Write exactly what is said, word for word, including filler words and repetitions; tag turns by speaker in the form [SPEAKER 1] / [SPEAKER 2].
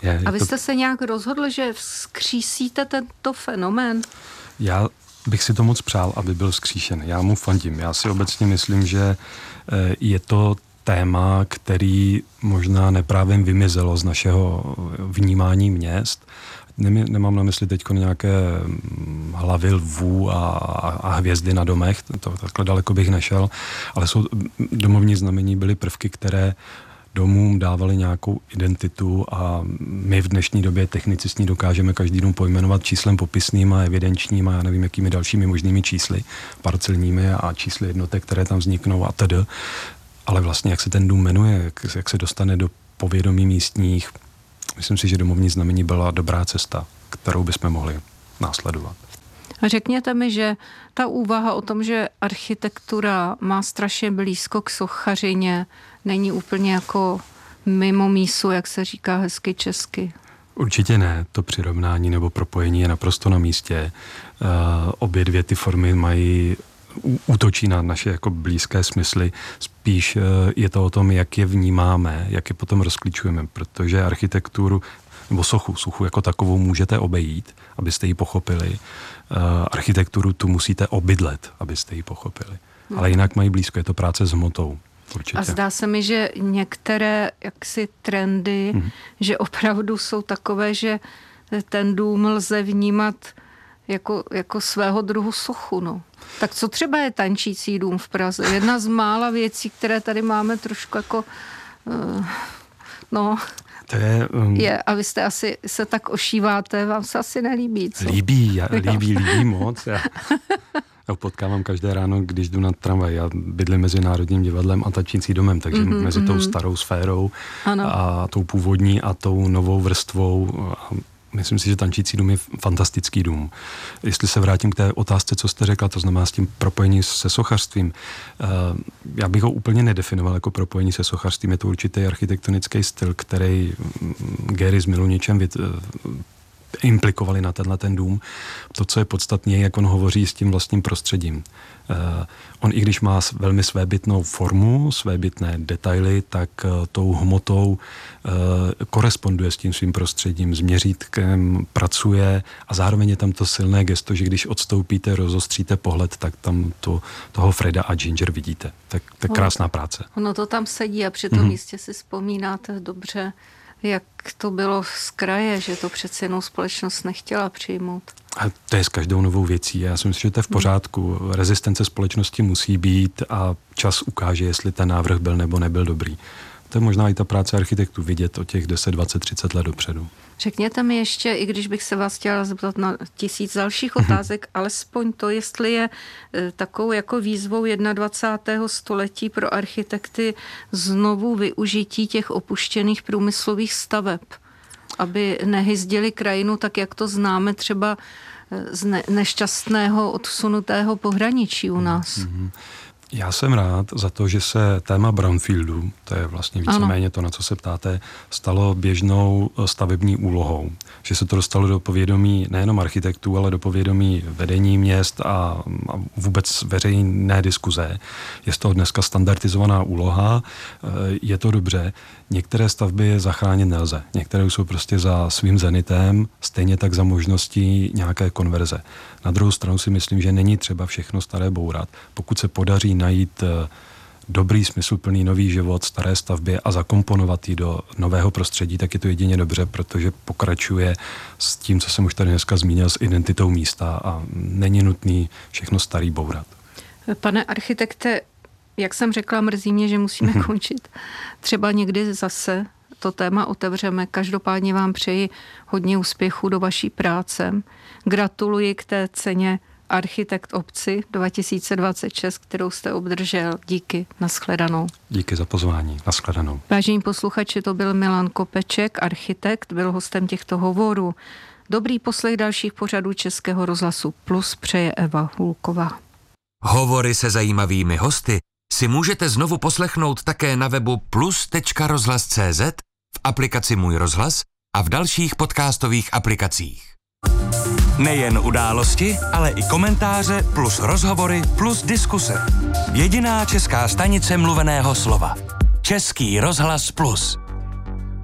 [SPEAKER 1] Je,
[SPEAKER 2] A vy
[SPEAKER 1] to...
[SPEAKER 2] jste se nějak rozhodl, že vzkřísíte tento fenomén?
[SPEAKER 1] Já bych si to moc přál, aby byl vzkříšen. Já mu fandím. Já si obecně myslím, že je to téma, který možná neprávem vymizelo z našeho vnímání měst. Nemám na mysli teď nějaké hlavy lvů a, a, a hvězdy na domech, to, takhle daleko bych nešel, ale jsou, domovní znamení byly prvky, které domům dávaly nějakou identitu a my v dnešní době technici s ní dokážeme každý dům pojmenovat číslem popisným a evidenčním a já nevím, jakými dalšími možnými čísly, parcelními a čísly jednotek, které tam vzniknou a tedy. Ale vlastně, jak se ten dům jmenuje, jak, jak se dostane do povědomí místních, myslím si, že domovní znamení byla dobrá cesta, kterou bychom mohli následovat.
[SPEAKER 2] A řekněte mi, že ta úvaha o tom, že architektura má strašně blízko k sochařině, není úplně jako mimo mísu, jak se říká hezky česky.
[SPEAKER 1] Určitě ne, to přirovnání nebo propojení je naprosto na místě. Uh, obě dvě ty formy mají, útočí na naše jako blízké smysly. Spíš uh, je to o tom, jak je vnímáme, jak je potom rozklíčujeme, protože architekturu nebo sochu, sochu jako takovou můžete obejít, abyste ji pochopili. Uh, architekturu tu musíte obydlet, abyste ji pochopili. Hmm. Ale jinak mají blízko, je to práce s hmotou. Určitě.
[SPEAKER 2] A zdá se mi, že některé jaksi trendy, hmm. že opravdu jsou takové, že ten dům lze vnímat jako, jako svého druhu sochu. No. Tak co třeba je tančící dům v Praze? Jedna z mála věcí, které tady máme trošku jako... Uh, no...
[SPEAKER 1] To je, um,
[SPEAKER 2] je, a vy jste asi se tak ošíváte, vám se asi nelíbí, co?
[SPEAKER 1] Líbí, já, líbí, líbí moc. Já, já potkávám každé ráno, když jdu na tramvaj. Já bydlím mezi Národním divadlem a Tančící domem, takže mm-hmm, mezi mm-hmm. tou starou sférou ano. a tou původní a tou novou vrstvou. A myslím si, že Tančící dům je fantastický dům. Jestli se vrátím k té otázce, co jste řekla, to znamená s tím propojení se sochařstvím. Já bych ho úplně nedefinoval jako propojení se sochařstvím. Je to určitý architektonický styl, který Gehry s Miluničem implikovali na tenhle ten dům. To, co je podstatné, je, jak on hovoří s tím vlastním prostředím. Uh, on, i když má velmi svébytnou formu, svébytné detaily, tak uh, tou hmotou uh, koresponduje s tím svým prostředím, s měřítkem, pracuje a zároveň je tam to silné gesto, že když odstoupíte, rozostříte pohled, tak tam to, toho Freda a Ginger vidíte. Tak to je krásná práce.
[SPEAKER 2] Ono to tam sedí a při tom mm-hmm. místě si vzpomínáte dobře, jak to bylo z kraje, že to přece jenom společnost nechtěla přijmout.
[SPEAKER 1] A to je s každou novou věcí. Já si myslím, že to je v pořádku. Rezistence společnosti musí být a čas ukáže, jestli ten návrh byl nebo nebyl dobrý. To je možná i ta práce architektů vidět o těch deset, dvacet, třicet let dopředu.
[SPEAKER 2] Řekněte mi ještě, i když bych se vás chtěla zeptat na tisíc dalších otázek, alespoň to, jestli je takovou jako výzvou dvacátého prvního století pro architekty znovu využití těch opuštěných průmyslových staveb, aby nehyzdili krajinu tak, jak to známe třeba z ne- nešťastného odsunutého pohraničí u nás. Mm-hmm.
[SPEAKER 1] Já jsem rád za to, že se téma brownfieldu, to je vlastně víceméně to, na co se ptáte, stalo běžnou stavební úlohou. Že se to dostalo do povědomí nejenom architektů, ale do povědomí vedení měst a, a vůbec veřejné diskuze. Je to dneska standardizovaná úloha, je to dobře. Některé stavby zachránit nelze. Některé jsou prostě za svým zenitem, stejně tak za možností nějaké konverze. Na druhou stranu si myslím, že není třeba všechno staré bourat. Pokud se podaří najít dobrý, smysluplný nový život staré stavbě a zakomponovat ji do nového prostředí, tak je to jedině dobře, protože pokračuje s tím, co jsem už tady dneska zmínil, s identitou místa a není nutný všechno starý bourat.
[SPEAKER 2] Pane architekte, jak jsem řekla, mrzí mě, že musíme mm-hmm. končit. Třeba někdy zase to téma otevřeme. Každopádně vám přeji hodně úspěchů do vaší práce. Gratuluji k té ceně Architekt obci dva tisíce dvacet šest, kterou jste obdržel. Díky, nashledanou.
[SPEAKER 1] Díky za pozvání, nashledanou.
[SPEAKER 2] Vážení posluchači, to byl Milan Kopeček, architekt, byl hostem těchto hovorů. Dobrý poslech dalších pořadů Českého rozhlasu Plus přeje Eva Hulková.
[SPEAKER 3] Hovory se zajímavými hosty si můžete znovu poslechnout také na webu plus tečka rozhlas tečka cé zet, v aplikaci Můj rozhlas a v dalších podcastových aplikacích.
[SPEAKER 4] Nejen události, ale i komentáře plus rozhovory plus diskuse. Jediná česká stanice mluveného slova. Český rozhlas Plus.